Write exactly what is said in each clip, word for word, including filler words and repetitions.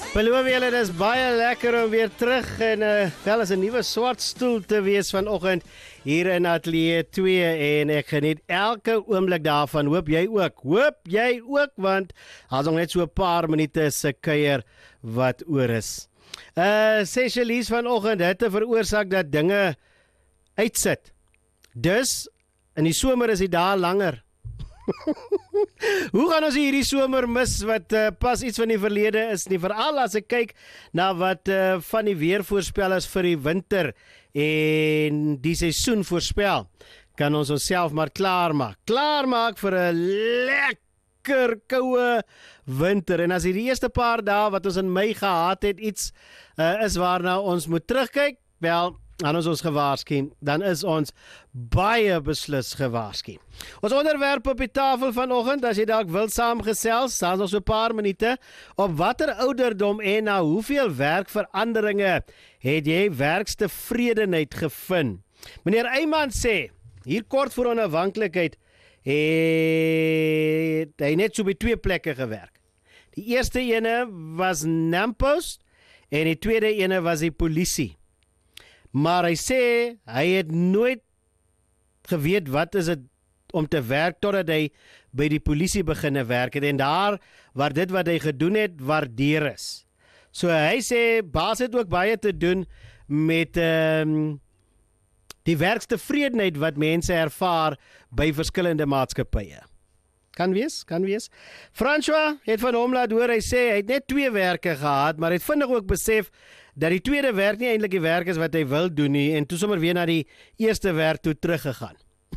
Beloof julle, dit is baie lekker om weer terug en uh, wel is 'n nuwe swart stoel te wees vanoggend hier in Ateljee twee en ek geniet elke oomblik daarvan. Hoop jy ook. Hoop jy ook want as ons net so 'n paar minute se kuier wat oor is. Uh sê Shalies vanoggend het te veroorsaak dat dinge uitsit. Dus in die somer is die dae langer. Hoe gaan ons hierdie somer mis wat uh, pas iets van die verlede is nie, veral as ek kyk na wat uh, van die weervoorspellers vir die winter en die seisoen voorspel, kan ons onsself maar klaarmaak, klaarmaak vir 'n lekker koue winter. En as hierdie eerste paar dae wat ons in Mei gehad het iets uh, is waarna ons moet terugkyk, wel, dan is ons gewaarsku, dan is ons baie beslis gewaarsku. Ons onderwerp op die tafel vanoggend, as jy dalk wil saamgesels, staan ons so 'n paar minute, op watter ouderdom en na hoeveel werkveranderinge het jy werkstevredenheid gevind? Meneer Eyman sê, hier kort voor onafhanklikheid, het hy net so by twee plekke gewerk. Die eerste ene was Nampost en die tweede ene was die polisie. Maar hy sê, hy het nooit geweet wat is het om te werk totdat hy by die polisie beginne werk het en daar waar dit wat hy gedoen het waardeer is. So hy sê, baas het ook baie te doen met um, die werkstevredenheid wat mense ervaar by verskillende maatskappye. Kan wees, kan wees. François het van hom laat hoor, hy sê, hy het net twee werke gehad, maar hy het vinnig ook besef, dat die tweede werk nie eintlik die werk is wat hy wil doen nie, en toe sommer weer na die eerste werk toe teruggegaan.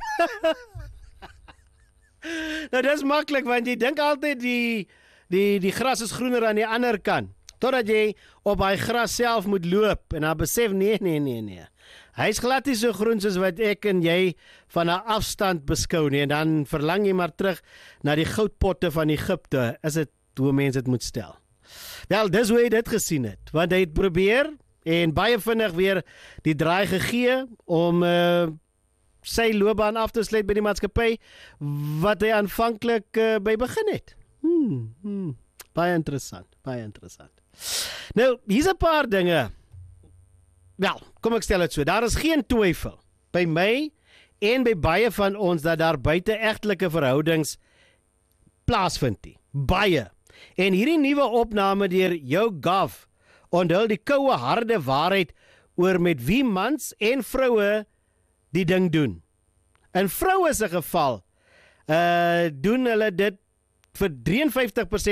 Nou, dit is maklik, want jy dink altyd die, die, die gras is groener aan die ander kant, totdat jy op hy gras self moet loop, en dan besef, nee, nee, nee, nee. Hy is glad nie so groen soos wat ek en jy van 'n afstand beskou nie, en dan verlang jy maar terug na die goudpotte van Egipte, is dit hoe mense dit moet stel. Wel, dis hoe hy dit gesien het, want hy het probeer, en baie vinnig weer die draai gegee, om uh, sy loopbaan af te sluit by die maatskappy, wat hy aanvanklik uh, by begin het. Hmm, hmm, baie interessant, baie interessant. Nou, hier's 'n paar dinge. Wel, kom ek stel dit so, daar is geen twyfel by my en by baie van ons dat daar buite-egtelike verhoudings plaasvind nie. Baie. En hierdie nuwe opname deur YouGov onthul die koue harde waarheid oor met wie mans en vroue die ding doen. In vroue se geval uh, doen hulle dit vir drieënvyftig persent